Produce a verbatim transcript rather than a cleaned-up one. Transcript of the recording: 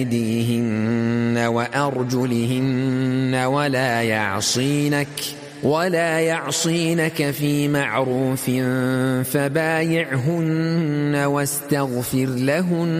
أيديهن وأرجلهن ولا يعصينك ولا يعصينك في معروف فبايعهن واستغفر لهن